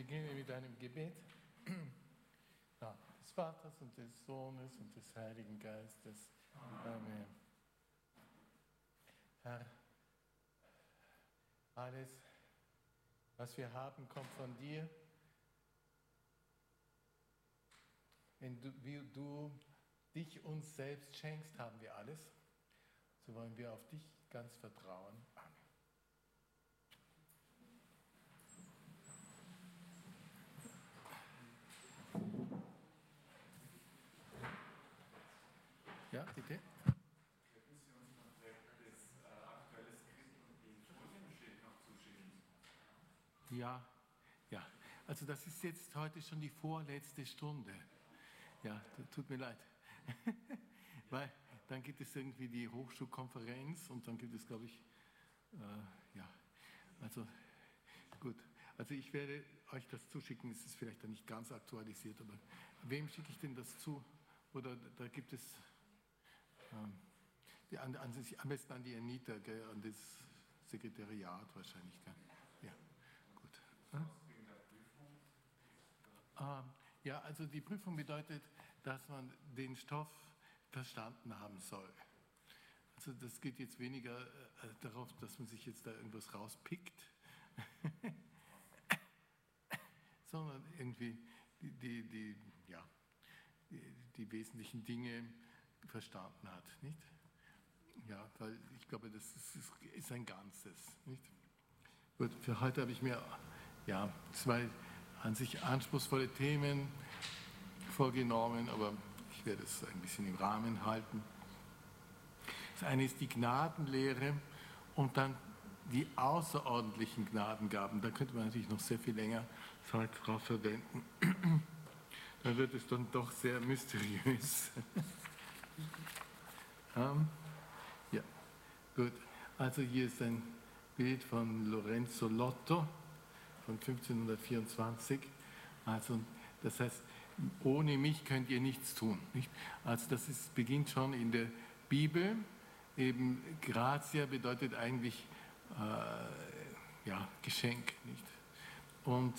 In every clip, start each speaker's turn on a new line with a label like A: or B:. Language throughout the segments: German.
A: beginnen wir mit einem Gebet. Des Vaters und des Sohnes und des Heiligen Geistes. Amen. Herr, alles, was wir haben, kommt von dir. Wie du dich uns selbst schenkst, haben wir alles. So wollen wir auf dich ganz vertrauen. Amen. Ja, bitte.
B: Könnten Sie uns noch das aktuelle Skript und den Folienbeschrieb noch zuschicken?
A: Ja. Also das ist jetzt heute schon die vorletzte Stunde. Ja, tut mir leid. Weil dann gibt es irgendwie die Hochschulkonferenz und dann gibt es, glaube ich, also gut. Also ich werde euch das zuschicken, es ist vielleicht dann nicht ganz aktualisiert, aber wem schicke ich denn das zu? Oder da gibt es... am besten an die Anita, gell, an das Sekretariat wahrscheinlich. Gell? Ja, gut. Ja, also die Prüfung bedeutet, dass man den Stoff verstanden haben soll. Also das geht jetzt weniger darauf, dass man sich jetzt da irgendwas rauspickt, sondern irgendwie die wesentlichen Dinge verstanden hat, nicht? Ja, weil ich glaube, das ist ein Ganzes, nicht? Gut, für heute habe ich mir zwei an sich anspruchsvolle Themen vorgenommen, aber ich werde es ein bisschen im Rahmen halten. Das eine ist die Gnadenlehre und dann die außerordentlichen Gnadengaben. Da könnte man natürlich noch sehr viel länger Zeit drauf verwenden. Dann wird es dann doch sehr mysteriös. Ja, gut. Also hier ist ein Bild von Lorenzo Lotto von 1524. Also das heißt, ohne mich könnt ihr nichts tun. Nicht? Also das beginnt schon in der Bibel. Eben Gratia bedeutet eigentlich Geschenk. Nicht? Und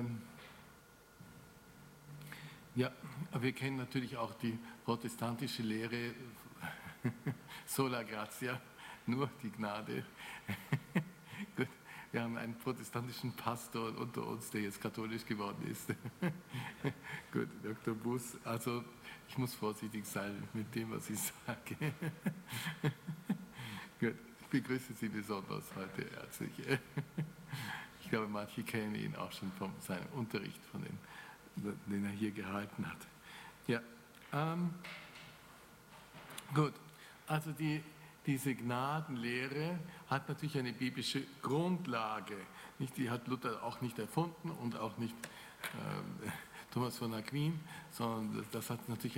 A: wir kennen natürlich auch die protestantische Lehre Sola Gratia, nur die Gnade. Gut, wir haben einen protestantischen Pastor unter uns, der jetzt katholisch geworden ist. Gut, Dr. Buß, also ich muss vorsichtig sein mit dem, was ich sage. Gut, ich begrüße Sie besonders heute herzlich. Ich glaube, manche kennen ihn auch schon von seinem Unterricht, den er hier gehalten hat. Ja, gut. Also diese Gnadenlehre hat natürlich eine biblische Grundlage. Die hat Luther auch nicht erfunden und auch nicht Thomas von Aquin, sondern das hat natürlich